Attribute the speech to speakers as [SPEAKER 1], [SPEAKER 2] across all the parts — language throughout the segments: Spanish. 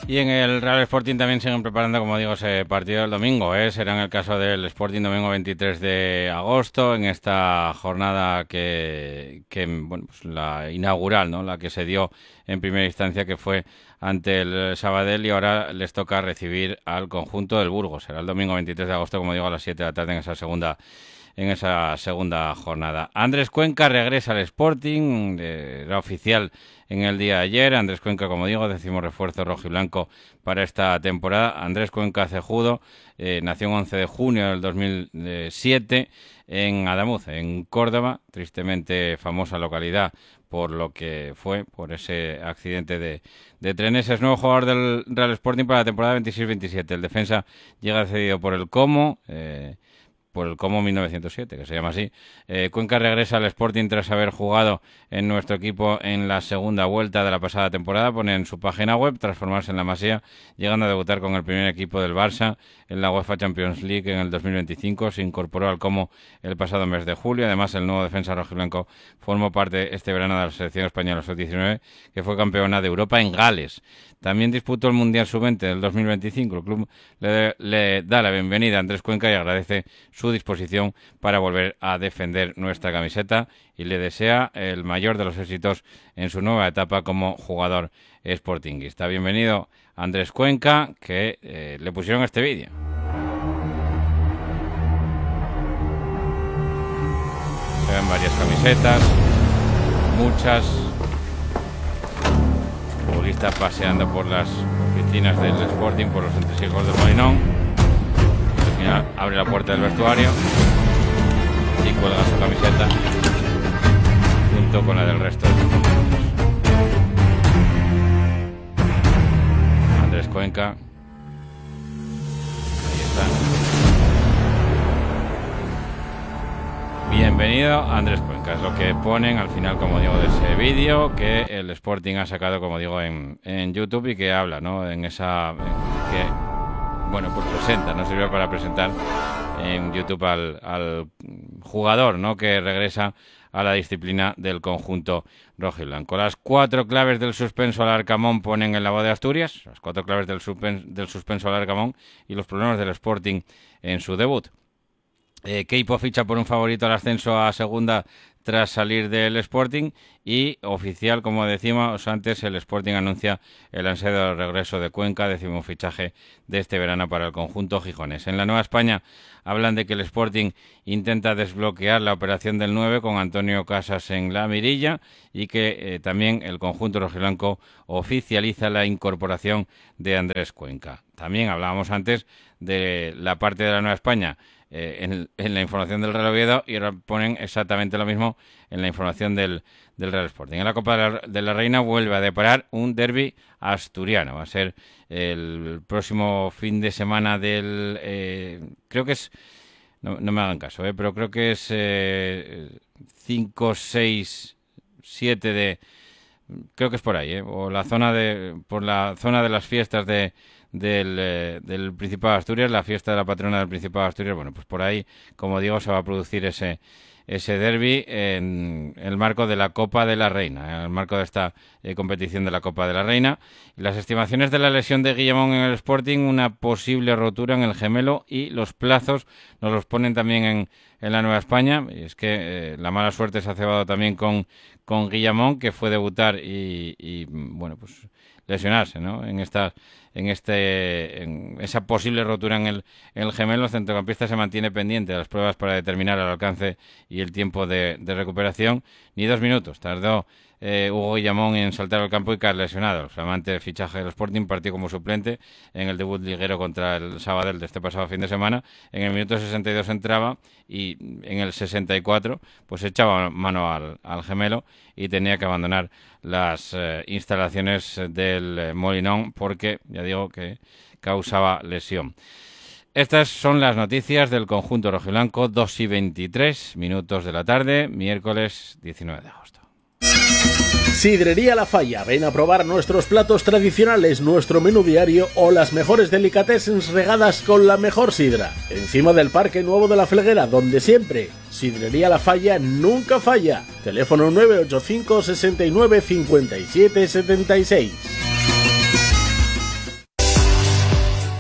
[SPEAKER 1] Y en el Real Sporting también siguen preparando, como digo, ese partido del domingo, será en el caso del Sporting domingo 23 de agosto, en esta jornada que bueno, pues la inaugural, ¿no? La que se dio en primera instancia, que fue ante el Sabadell, y ahora les toca recibir al conjunto del Burgos. Será el domingo 23 de agosto, como digo, a las 7 de la tarde en esa segunda jornada. Andrés Cuenca regresa al Sporting, era oficial en el día de ayer. Andrés Cuenca, como digo, 10º refuerzo rojiblanco para esta temporada. Andrés Cuenca Cejudo nació el 11 de junio del 2007 en Adamuz, en Córdoba, tristemente famosa localidad por lo que fue, por ese accidente de trenes. Es nuevo jugador del Real Sporting para la temporada 26-27. El defensa llega cedido por el Como 1907, que se llama así. Cuenca regresa al Sporting tras haber jugado en nuestro equipo en la segunda vuelta de la pasada temporada. Pone en su página web transformarse en la Masía, llegando a debutar con el primer equipo del Barça en la UEFA Champions League en el 2025. Se incorporó al Como el pasado mes de julio. Además, el nuevo defensa rojiblanco formó parte este verano de la selección española sub-19, que fue campeona de Europa en Gales. También disputó el Mundial Sub-20 del 2025. El club le da la bienvenida a Andrés Cuenca y agradece su disposición para volver a defender nuestra camiseta, y le desea el mayor de los éxitos en su nueva etapa como jugador sportinguista. Bienvenido Andrés Cuenca, que le pusieron este vídeo. Se ven varias camisetas, muchas. Futbolista paseando por las oficinas del Sporting, por los entresijos del Molinón. Al final abre la puerta del vestuario y cuelga su camiseta junto con la del resto de sus compañeros. Andrés Cuenca. Ahí está. Bienvenido Andrés Cuenca, es lo que ponen al final, como digo, de ese vídeo que el Sporting ha sacado, como digo, en YouTube, y que habla, ¿no? En esa... que, bueno, pues presenta, ¿no? Sirve para presentar en YouTube al jugador, ¿no? Que regresa a la disciplina del conjunto rojiblanco. Las 4 claves del suspenso al Arcamón ponen en la voz de Asturias, las 4 claves del suspenso al Arcamón y los problemas del Sporting en su debut. Queipo ficha por un favorito al ascenso a segunda tras salir del Sporting, y oficial, como decíamos antes, el Sporting anuncia el ansiado regreso de Cuenca, 10º fichaje de este verano para el conjunto gijonés. En la Nueva España hablan de que el Sporting intenta desbloquear la operación del 9 con Antonio Casas en la mirilla, y que también el conjunto rojiblanco oficializa la incorporación de Andrés Cuenca. También hablábamos antes de la parte de la Nueva España en la información del Real Oviedo, y ahora ponen exactamente lo mismo en la información del Real Sporting. En la Copa de la Reina vuelve a deparar un derbi asturiano. Va a ser el próximo fin de semana del... creo que es... No me hagan caso, pero creo que es 5, 6, 7 de... Creo que es por ahí, por la zona de las fiestas del Principado de Asturias, la fiesta de la patrona del Principado de Asturias. Bueno, pues por ahí, como digo, se va a producir ese derbi en el marco de la Copa de la Reina, en el marco de esta competición de la Copa de la Reina. Y las estimaciones de la lesión de Guillamón en el Sporting, una posible rotura en el gemelo, y los plazos nos los ponen también en la Nueva España. Y es que la mala suerte se ha cebado también con Guillamón, que fue debutar y bueno, pues lesionarse, ¿no? En esa posible rotura en el gemelo. El centrocampista se mantiene pendiente de las pruebas para determinar el alcance y el tiempo de recuperación. Ni 2 minutos tardó Hugo Guillamón en saltar al campo y caer lesionado. El flamante fichaje del Sporting partió como suplente en el debut liguero contra el Sabadell de este pasado fin de semana. En el minuto 62 entraba, y en el 64 pues echaba mano al gemelo y tenía que abandonar las instalaciones del Molinón porque, ya digo, que causaba lesión. Estas son las noticias del conjunto rojiblanco, 2:23 minutos de la tarde, miércoles 19 de agosto.
[SPEAKER 2] Sidrería La Falla, ven a probar nuestros platos tradicionales, nuestro menú diario o las mejores delicatessens regadas con la mejor sidra. Encima del Parque Nuevo de la Felguera, donde siempre Sidrería La Falla nunca falla. Teléfono 985 69 57 76.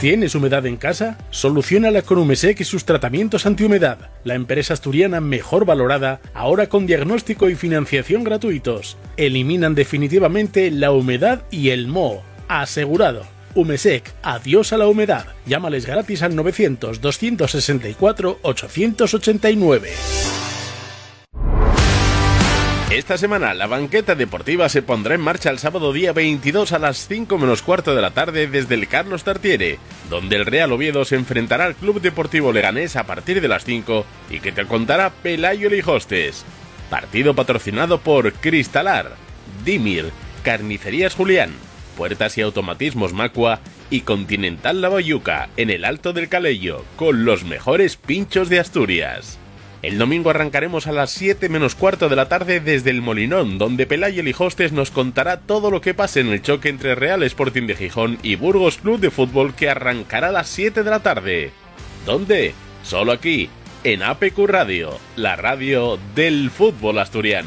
[SPEAKER 2] ¿Tienes humedad en casa? Soluciónala con Umesec y sus tratamientos antihumedad. La empresa asturiana mejor valorada, ahora con diagnóstico y financiación gratuitos. Eliminan definitivamente la humedad y el moho. Asegurado. Umesec, adiós a la humedad. Llámales gratis al 900-264-889. Esta semana la banqueta deportiva se pondrá en marcha el sábado día 22 a las 5 menos cuarto de la tarde desde el Carlos Tartiere, donde el Real Oviedo se enfrentará al Club Deportivo Leganés a partir de las 5 y que te contará Pelayo Lijostes. Partido patrocinado por Cristalar, Dimir, Carnicerías Julián, Puertas y Automatismos Macua y Continental La Boyuca en el Alto del Calello, con los mejores pinchos de Asturias. El domingo arrancaremos a las 7 menos cuarto de la tarde desde el Molinón, donde Pelayo Lijostes nos contará todo lo que pase en el choque entre Real Sporting de Gijón y Burgos Club de Fútbol, que arrancará a las 7 de la tarde. ¿Dónde? Solo aquí, en APQ Radio, la radio del fútbol asturiano.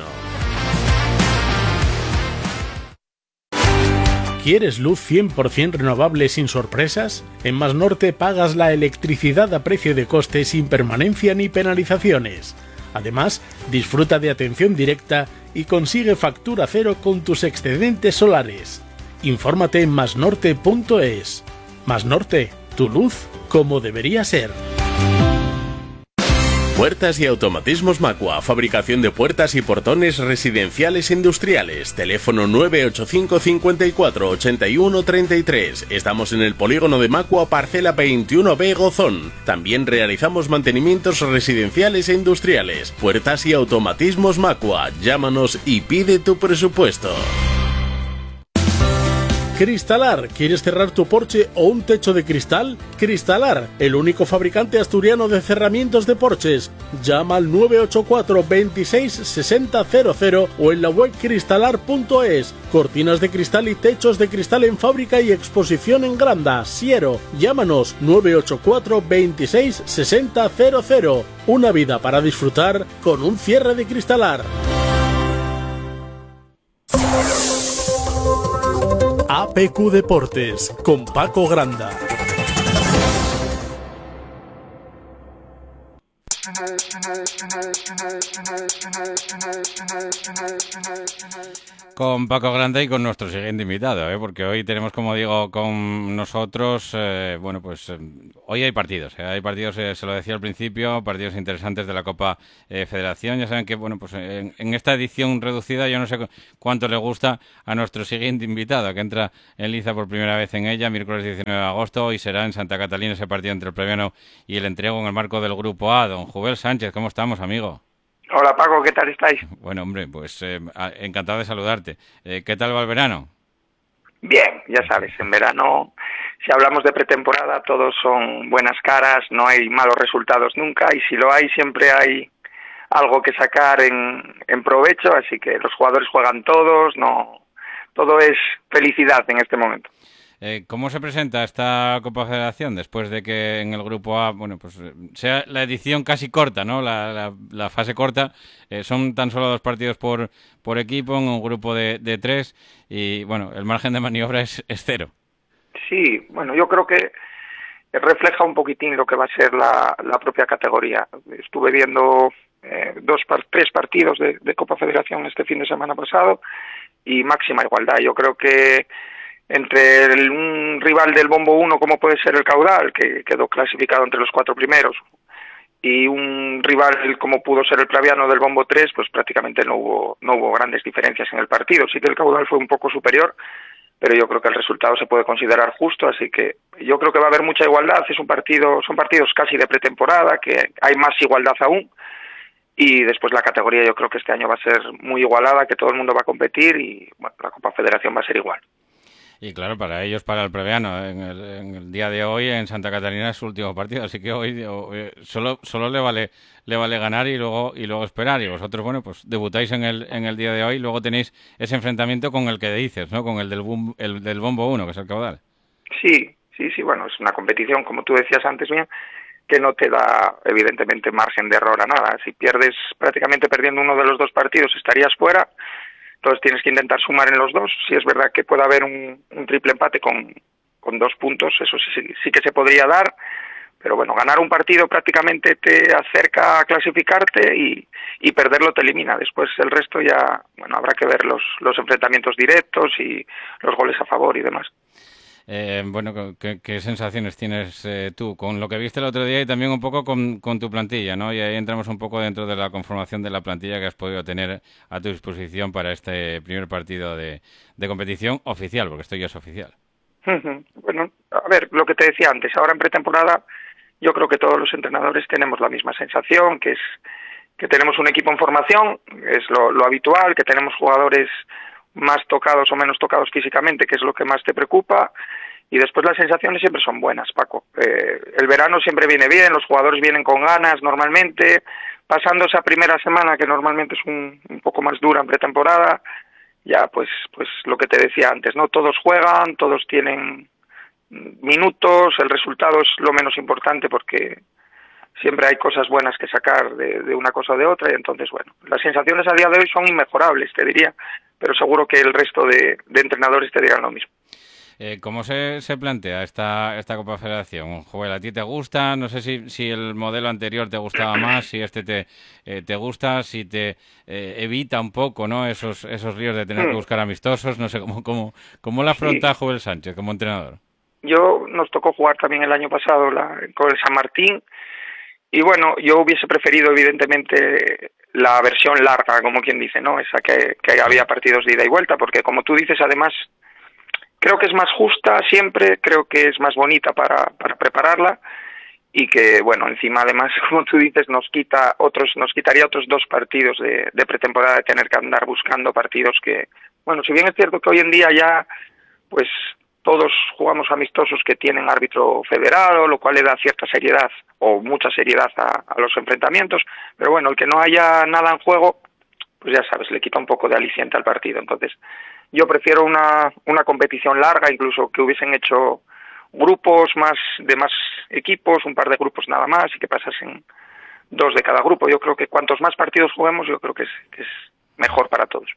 [SPEAKER 2] ¿Quieres luz 100% renovable sin sorpresas? En Más Norte pagas la electricidad a precio de coste sin permanencia ni penalizaciones. Además, disfruta de atención directa y consigue factura cero con tus excedentes solares. Infórmate en masnorte.es. Más Norte, tu luz como debería ser. Puertas y Automatismos Macua, fabricación de puertas y portones residenciales e industriales. Teléfono 985 54 81 33. Estamos en el polígono de Macua, parcela 21B Gozón. También realizamos mantenimientos residenciales e industriales. Puertas y Automatismos Macua. Llámanos y pide tu presupuesto. Cristalar, ¿quieres cerrar tu porche o un techo de cristal? Cristalar, el único fabricante asturiano de cerramientos de porches. Llama al 984 26 60 00 o en la web cristalar.es. Cortinas de cristal y techos de cristal en fábrica y exposición en Granda, Siero. Llámanos 984 26 60 00. Una vida para disfrutar con un cierre de Cristalar. APQ Deportes con Paco Granda.
[SPEAKER 1] Con Paco Granda y con nuestro siguiente invitado, porque hoy tenemos, como digo, con nosotros, hoy hay partidos, hay partidos, se lo decía al principio, partidos interesantes de la Copa Federación. Ya saben que, en esta edición reducida, yo no sé cuánto le gusta a nuestro siguiente invitado, que entra en liza por primera vez en ella, miércoles 19 de agosto, y será en Santa Catalina ese partido entre el Previano y el Entrego en el marco del Grupo A. Don Jubel Sánchez, ¿cómo estamos, amigo?
[SPEAKER 3] Hola Paco, ¿qué tal estáis?
[SPEAKER 1] Bueno, hombre, pues encantado de saludarte. ¿Qué tal va el verano?
[SPEAKER 3] Bien, ya sabes, en verano, si hablamos de pretemporada, todos son buenas caras, no hay malos resultados nunca, y si lo hay, siempre hay algo que sacar en provecho, así que los jugadores juegan todos, todo es felicidad en este momento.
[SPEAKER 1] ¿Cómo se presenta esta Copa Federación después de que en el Grupo A, sea la edición casi corta, ¿no? La fase corta, son tan solo 2 partidos por equipo en un grupo de 3 y, el margen de maniobra es 0.
[SPEAKER 3] Sí, yo creo que refleja un poquitín lo que va a ser la propia categoría. Estuve viendo 3 partidos de Copa Federación este fin de semana pasado y máxima igualdad. Yo creo que entre un rival del Bombo 1 como puede ser el Caudal, que quedó clasificado entre los 4 primeros, y un rival como pudo ser el Claviano del Bombo 3, pues prácticamente no hubo grandes diferencias en el partido. Sí que el Caudal fue un poco superior, pero yo creo que el resultado se puede considerar justo, así que yo creo que va a haber mucha igualdad. Son partidos casi de pretemporada, que hay más igualdad aún, y después la categoría yo creo que este año va a ser muy igualada, que todo el mundo va a competir y la Copa Federación va a ser igual.
[SPEAKER 1] Y claro, para ellos, para el Previano, en el día de hoy en Santa Catalina es su último partido, así que hoy solo le vale ganar y luego esperar. Y vosotros, debutáis en el día de hoy, luego tenéis ese enfrentamiento con el que dices, ¿no? Con el del Bombo 1, que es el Caudal.
[SPEAKER 3] Sí, es una competición, como tú decías antes, bien, que no te da, evidentemente, margen de error a nada. Si prácticamente perdiendo uno de los 2 partidos, estarías fuera. Entonces tienes que intentar sumar en los 2. Sí es verdad que puede haber un triple empate con con 2 puntos, eso sí que se podría dar, pero bueno, ganar un partido prácticamente te acerca a clasificarte y perderlo te elimina. Después el resto ya, bueno, habrá que ver los enfrentamientos directos y los goles a favor y demás.
[SPEAKER 1] Bueno, ¿qué sensaciones tienes tú con lo que viste el otro día y también un poco con tu plantilla, ¿no? Y ahí entramos un poco dentro de la conformación de la plantilla que has podido tener a tu disposición para este primer partido de competición oficial, porque esto ya es oficial.
[SPEAKER 3] Bueno, a ver, lo que te decía antes, ahora en pretemporada yo creo que todos los entrenadores tenemos la misma sensación, que es que tenemos un equipo en formación, es lo habitual, que tenemos jugadores más tocados o menos tocados físicamente, que es lo que más te preocupa, y después las sensaciones siempre son buenas, Paco. El verano siempre viene bien, los jugadores vienen con ganas normalmente, pasando esa primera semana que normalmente es un poco más dura en pretemporada, ya pues lo que te decía antes, ¿no? Todos juegan, todos tienen minutos, el resultado es lo menos importante porque siempre hay cosas buenas que sacar de una cosa o de otra, y entonces, bueno, las sensaciones a día de hoy son inmejorables, te diría, pero seguro que el resto de entrenadores te dirán lo mismo.
[SPEAKER 1] ¿Cómo se plantea esta Copa Federación? Joel, ¿a ti te gusta? No sé si el modelo anterior te gustaba más, si este te gusta, si te evita un poco, ¿no? Esos ríos de tener que buscar amistosos. No sé, ¿cómo la afronta Joel Sánchez como entrenador?
[SPEAKER 3] Nos tocó jugar también el año pasado con el San Martín, y bueno, yo hubiese preferido evidentemente la versión larga, como quien dice, ¿no? Esa que había partidos de ida y vuelta, porque como tú dices, además, creo que es más justa siempre, creo que es más bonita para prepararla, y que, bueno, encima además, como tú dices, nos quitaría otros 2 partidos de pretemporada, de tener que andar buscando partidos que, bueno, si bien es cierto que hoy en día ya, pues todos jugamos amistosos que tienen árbitro federado, lo cual le da cierta seriedad o mucha seriedad a los enfrentamientos, pero bueno, el que no haya nada en juego, pues ya sabes, le quita un poco de aliciente al partido. Entonces, yo prefiero una competición larga, incluso que hubiesen hecho grupos de más equipos, un par de grupos nada más, y que pasasen 2 de cada grupo. Yo creo que cuantos más partidos juguemos, yo creo que es mejor para todos.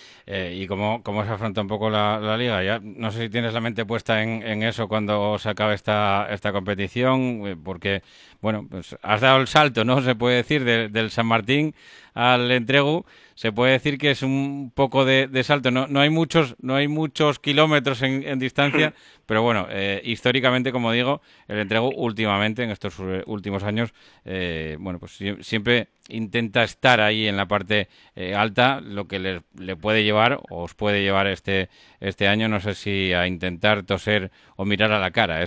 [SPEAKER 1] ¿Y cómo se afronta un poco la liga? Ya no sé si tienes la mente puesta en eso cuando se acabe esta competición, porque, bueno, pues has dado el salto, ¿no? Se puede decir, del San Martín al Entregu. Se puede decir que es un poco de salto. No hay muchos kilómetros en distancia, pero bueno, históricamente, como digo, el Entregu últimamente, en estos últimos años, bueno, pues siempre intenta estar ahí en la parte alta, lo que le puede llevar o os puede llevar este año, no sé si a intentar toser o mirar a la cara